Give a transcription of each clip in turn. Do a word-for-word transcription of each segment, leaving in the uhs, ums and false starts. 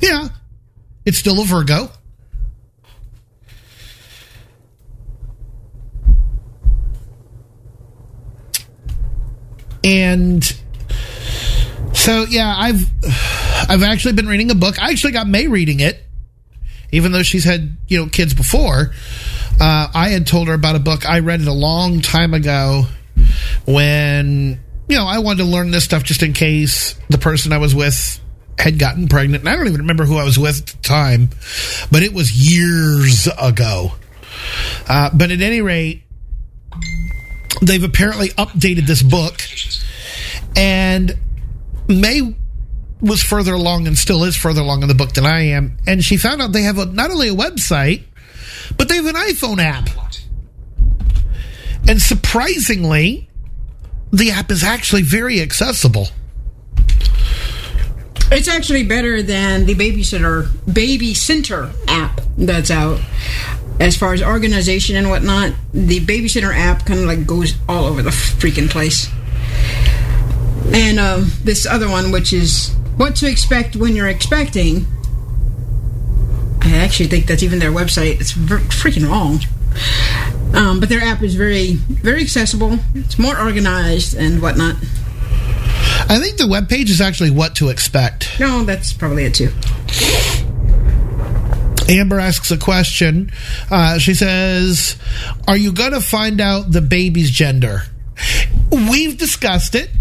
Yeah. It's still a Virgo. And so, yeah, I've I've actually been reading a book. I actually got May reading it, even though she's had, you know, kids before. Uh, I had told her about a book. I read it a long time ago when, you know, I wanted to learn this stuff just in case the person I was with had gotten pregnant. And I don't even remember who I was with at the time, but it was years ago. Uh, but at any rate, they've apparently updated this book, and May was further along and still is further along in the book than I am, and she found out they have a, not only a website, but they have an iPhone app. And surprisingly, the app is actually very accessible. It's actually better than the babysitter baby center app that's out. As far as organization and whatnot, the babysitter app kind of like goes all over the freaking place. And um, this other one, which is what to expect when you're expecting, I actually think that's even their website. It's ver- freaking wrong. Um, but their app is very, very accessible. It's more organized and whatnot. I think the webpage is actually what to expect. No, that's probably it too. Amber asks a question. Uh, she says, are you going to find out the baby's gender? We've discussed it.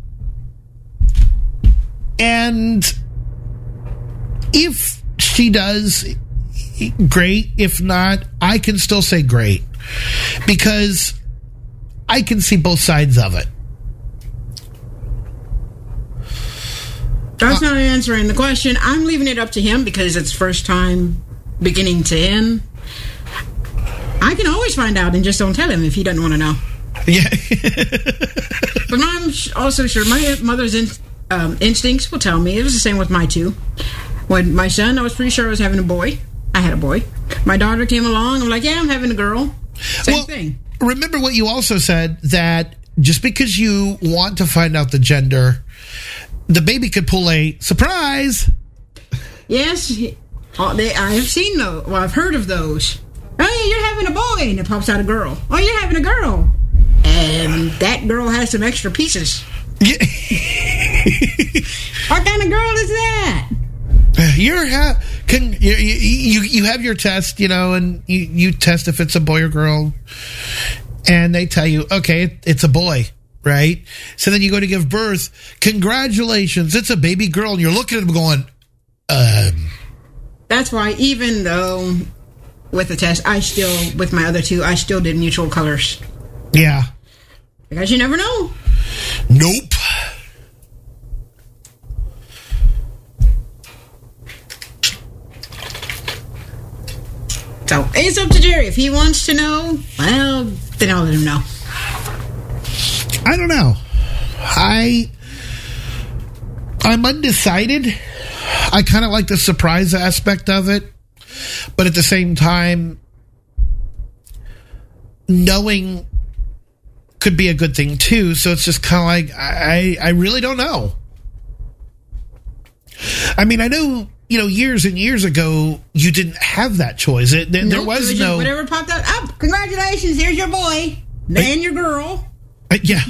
And if she does, great. If not, I can still say great. Because I can see both sides of it. That's not answering the question. I'm leaving it up to him because it's first time beginning to end. I can always find out and just don't tell him if he doesn't want to know. Yeah. But I'm also sure my mother's in, um, instincts will tell me. It was the same with my two. When my son, I was pretty sure I was having a boy. I had a boy. My daughter came along. I'm like, yeah, I'm having a girl. Same well, thing. Remember what you also said, that just because you want to find out the gender, the baby could pull a surprise. Yes. Oh, they, I have seen those. Well, I've heard of those. Hey, you're having a boy, and it pops out a girl. Oh, you're having a girl. And that girl has some extra pieces. Yeah. What kind of girl is that? You're ha- can you, you you have your test, you know, and you, you test if it's a boy or girl, and they tell you, okay, it's a boy, right? So then you go to give birth. Congratulations, it's a baby girl, and you're looking at them going, um. That's why, even though with the test, I still, with my other two, I still did neutral colors. Yeah. Because you never know. Nope. So, it's up to Jerry. If he wants to know, well, then I'll let him know. I don't know. I, I'm undecided. I kind of like the surprise aspect of it. But at the same time, knowing could be a good thing too. So it's just kind of like, I, I really don't know. I mean, I know, you know, years and years ago, you didn't have that choice. It, there, nope, there was, was no... Whatever popped out. Oh, congratulations, here's your boy. And your girl. Uh, yeah.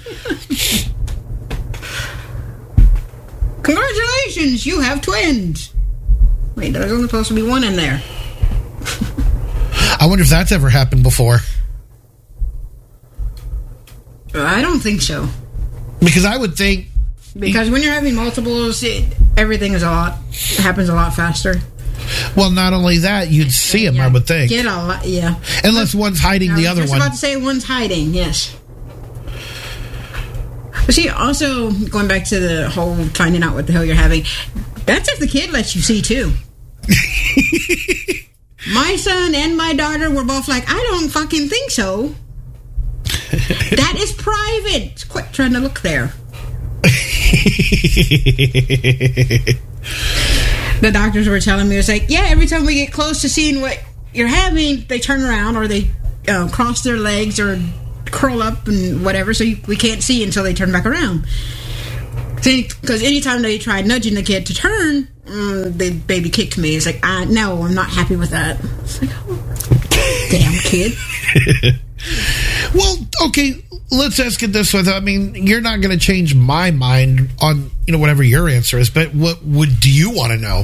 Congratulations, you have twins. Wait, there's only supposed to be one in there. I wonder if that's ever happened before. I don't think so. Because I would think... Because when you're having multiples, it, everything is a lot happens a lot faster. Well, not only that, you'd see them, yeah, I would think. Get a lot, yeah. Unless one's hiding the other one. I was just about to say one's hiding, yes. But see, also, going back to the whole finding out what the hell you're having, that's if the kid lets you see, too. My son and my daughter were both like, I don't fucking think so. That is private. Quit trying to look there. The doctors were telling me, it was like, yeah, every time we get close to seeing what you're having, they turn around or they uh, cross their legs or curl up and whatever, so you, we can't see until they turn back around. Because anytime they tried nudging the kid to turn, mm, the baby kicked me. It's like, uh, no, I'm not happy with that. It's like, oh, damn kid. Well, okay, let's ask it this way. I mean, you're not going to change my mind on, you know, whatever your answer is, but what would do you want to know?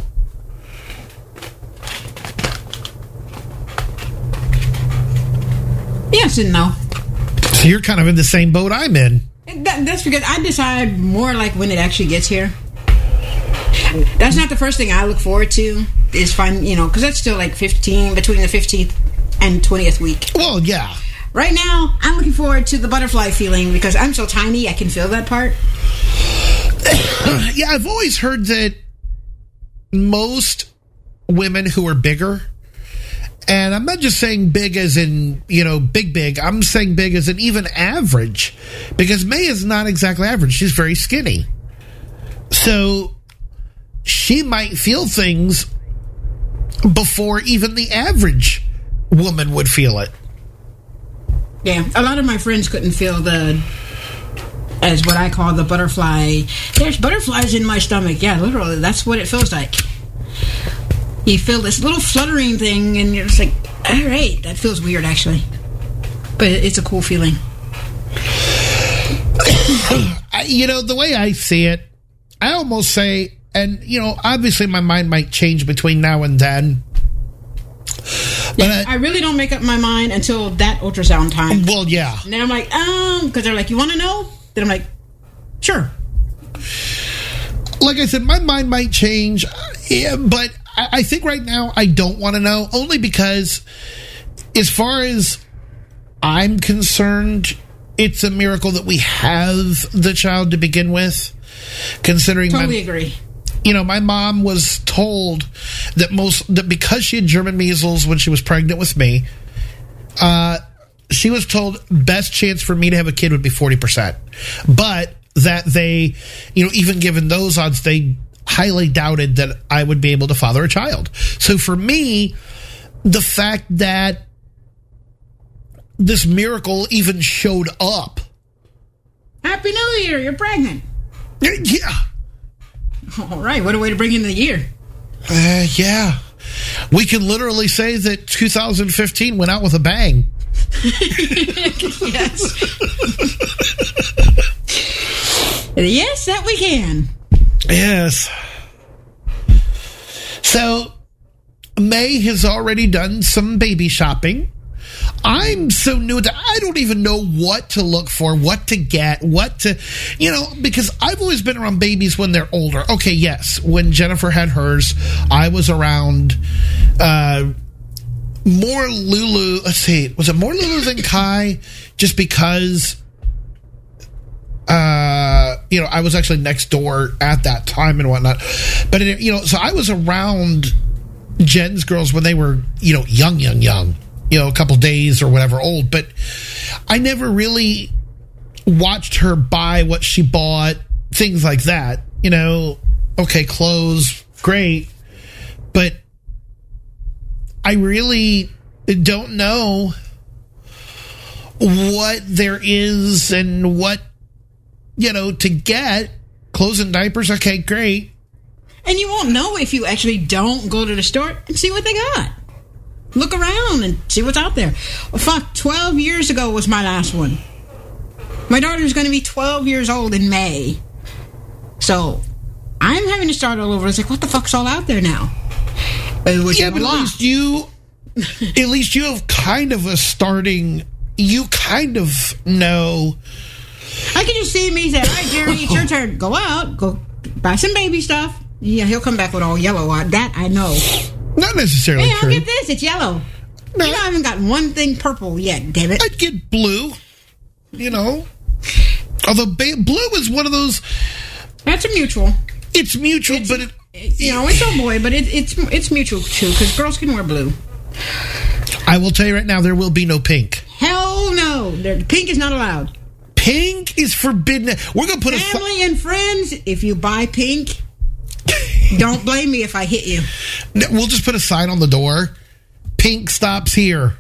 Yes and no. So you're kind of in the same boat I'm in. That, that's because I decide more like when it actually gets here. That's not the first thing I look forward to. Is fine, you know, because that's still like fifteen, between the fifteenth and twentieth week. Well, yeah. Right now, I'm looking forward to the butterfly feeling because I'm so tiny, I can feel that part. Yeah, I've always heard that most women who are bigger, and I'm not just saying big as in, you know, big, big. I'm saying big as in even average, because May is not exactly average. She's very skinny. So she might feel things before even the average woman would feel it. Yeah, a lot of my friends couldn't feel the, as what I call the butterfly. There's butterflies in my stomach. Yeah, literally, that's what it feels like. You feel this little fluttering thing, and you're just like, all right, that feels weird, actually. But it's a cool feeling. You know, the way I see it, I almost say, and, you know, obviously my mind might change between now and then. But yeah, I, I really don't make up my mind until that ultrasound time. Well, yeah. And then I'm like, um, because they're like, you want to know? Then I'm like, sure. Like I said, my mind might change, yeah, but I, I think right now I don't want to know, only because as far as I'm concerned, it's a miracle that we have the child to begin with, considering totally my, agree. You know, my mom was told that most that because she had German measles when she was pregnant with me, uh, she was told best chance for me to have a kid would be forty percent. But that they, you know, even given those odds, they highly doubted that I would be able to father a child. So for me, the fact that this miracle even showed up. Happy New Year, you're pregnant. Yeah. All right, what a way to bring in the year. Uh, yeah. We can literally say that two thousand fifteen went out with a bang. Yes. Yes, that we can. Yes. So, May has already done some baby shopping. I'm so new that I don't even know what to look for, what to get, what to, you know, because I've always been around babies when they're older. Okay, yes, when Jennifer had hers, I was around uh, more Lulu. Let's see, was it more Lulu than Kai? Just because, uh, you know, I was actually next door at that time and whatnot. But, it, you know, so I was around Jen's girls when they were, you know, young, young, young. You know, a couple days or whatever old, but I never really watched her buy what she bought, things like that. You know, okay, clothes, great, but I really don't know what there is and what, you know, to get. Clothes and diapers, okay, great. And you won't know if you actually don't go to the store and see what they got. Look around and see what's out there. Well, fuck, twelve years ago was my last one. My daughter's going to be twelve years old in May. So, I'm having to start all over. It's like, what the fuck's all out there now? Which yeah, but at least you, at least you have kind of a starting, you kind of know. I can just see me say, all right, Jerry, it's your turn. Go out, go buy some baby stuff. Yeah, he'll come back with all yellow on. That I know. Not necessarily hey, true. I'll get this. It's yellow. No. You know, I haven't got one thing purple yet, damn it. I'd get blue. You know. Although ba- blue is one of those. That's a mutual. It's mutual, it's, but it. You know, it's a boy, but it, it's it's mutual too, because girls can wear blue. I will tell you right now, there will be no pink. Hell no. There, pink is not allowed. Pink is forbidden. We're going to put Family a. Family and friends, if you buy pink. Don't blame me if I hit you. We'll just put a sign on the door. Pink stops here.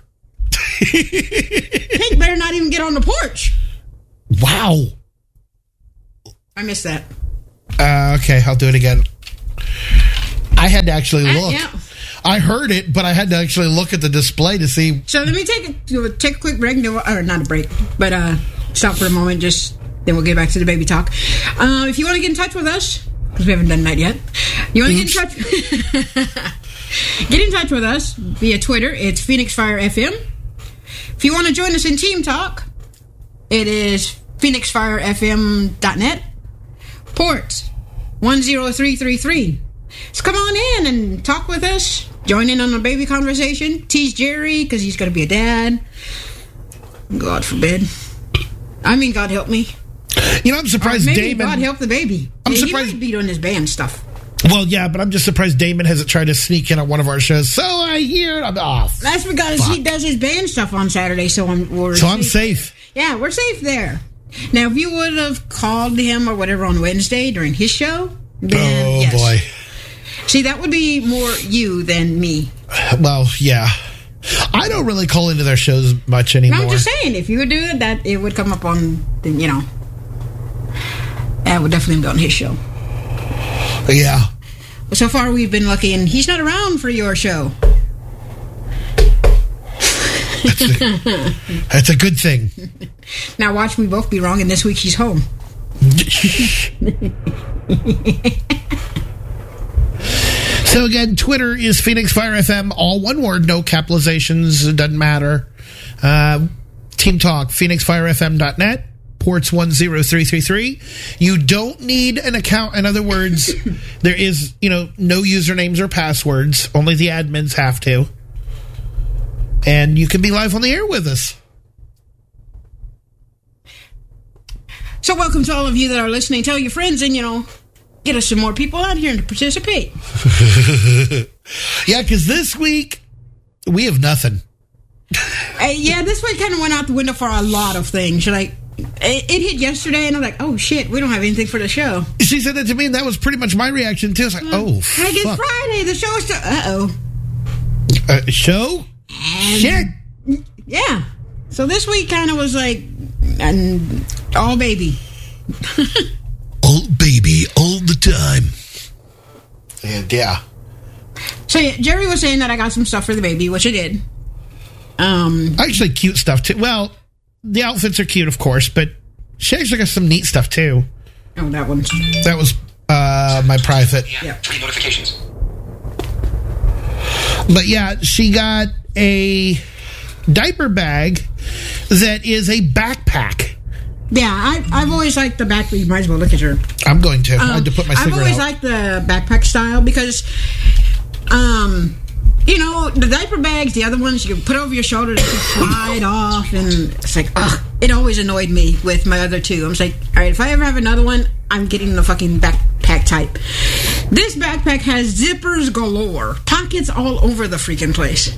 Pink better not even get on the porch. Wow. I missed that. Uh, okay, I'll do it again. I had to actually Uh, look. yeah. I heard it, but I had to actually look at the display to see. So let me take a take a quick break, no, or not a break, but uh, stop for a moment. Just then we'll get back to the baby talk. Uh, if you want to get in touch with us, because we haven't done that yet, you want to get in touch. Get in touch with us via Twitter. It's Phoenix Fire F M. If you want to join us in Team Talk, it is phoenix fire f m dot net. Port one zero three three three. So come on in and talk with us. Join in on the baby conversation. Tease Jerry because he's going to be a dad. God forbid. I mean, God help me. You know, I'm surprised Or maybe Damon. God help the baby. I'm he surprised- He might be doing his band stuff. Well, yeah, but I'm just surprised Damon hasn't tried to sneak in on one of our shows. So I hear I'm off. That's because Fuck. he does his band stuff on Saturday, so I'm we're So I'm safe. Yeah, we're safe there. Now, if you would have called him or whatever on Wednesday during his show, then Oh yes. boy. See, that would be more you than me. Well, yeah. I don't really call into their shows much anymore. No, I'm just saying, if you would do it, that it would come up on, the, you know, that would definitely be on his show. Yeah. But so far, we've been lucky, and he's not around for your show. That's a, that's a good thing. Now, watch me both be wrong, and this week he's home. So again, Twitter is Phoenix Fire F M, all one word, no capitalizations, it doesn't matter. Uh, Team Talk, phoenix fire f m dot net, ports one zero three three three. You don't need an account. In other words, there is, you know, no usernames or passwords. Only the admins have to. And you can be live on the air with us. So welcome to all of you that are listening. Tell your friends and, you know, get us some more people out here to participate. Yeah, because this week, we have nothing. Uh, yeah, this week kind of went out the window for a lot of things. Like, it, it hit yesterday, and I'm like, oh, shit, we don't have anything for the show. She said that to me, and that was pretty much my reaction, too. It's like, oh, Like, it's fuck. Friday. The show is still... Uh-oh. Uh, show? And- Shit. Yeah. So this week kind of was like, and all baby. All baby, all the time. And yeah. So yeah, Jerry was saying that I got some stuff for the baby, which I did. Um, Actually, cute stuff, too. Well, the outfits are cute, of course, but she actually got some neat stuff, too. oh, that one. That was uh, my private. Yeah. Yeah. Three notifications. But yeah, she got a diaper bag that is a backpack. Yeah, I, I've always liked the back. You might as well look at her. I'm going to. I Um, had to put my I've cigarette always out. liked the backpack style because, um, you know, the diaper bags, the other ones you can put over your shoulder, they can slide off, and it's like, ugh. It always annoyed me with my other two. I'm just like, all right, if I ever have another one, I'm getting the fucking backpack type. This backpack has zippers galore, pockets all over the freaking place.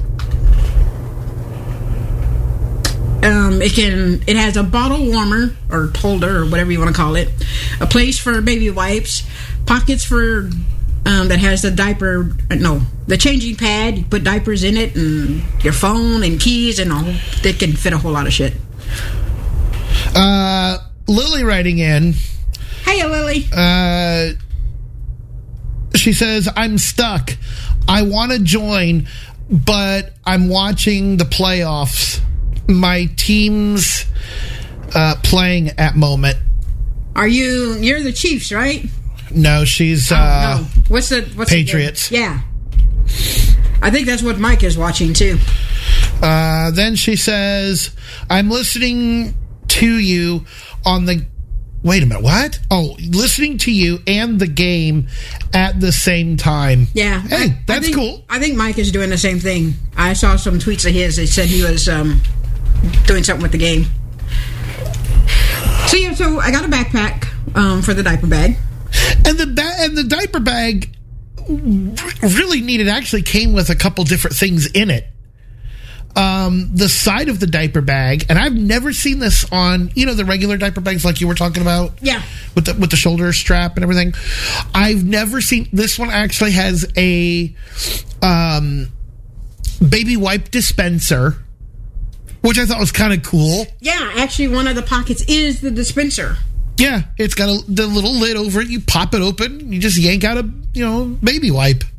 Um, it can. It has a bottle warmer or holder or whatever you want to call it, a place for baby wipes, pockets for um, that has the diaper. No, the changing pad. You put diapers in it, and your phone and keys and all. That can fit a whole lot of shit. Uh, Lily writing in. Hey, Lily. Uh, she says, I'm stuck. I want to join, but I'm watching the playoffs. My team's uh, playing at moment. Are you? You're the Chiefs, right? No, she's Oh, uh, no. What's the what's the game? Patriots. Yeah. I think that's what Mike is watching too. uh, then she says, I'm listening to you on the wait a minute, what? Oh, listening to you and the game at the same time. Yeah. Hey, I- I that's think- cool. I think Mike is doing the same thing. I saw some tweets of his that said he was um, doing something with the game. So yeah, so I got a backpack um, for the diaper bag. And the ba- and the diaper bag r- really neat. It actually came with a couple different things in it. Um, the side of the diaper bag, and I've never seen this on, you know, the regular diaper bags like you were talking about. Yeah. With the with the shoulder strap and everything. I've never seen this one actually has a um, baby wipe dispenser, which I thought was kind of cool. Yeah, actually one of the pockets is the dispenser. Yeah, it's got a, the little lid over it. You pop it open, you just yank out a, you know, baby wipe.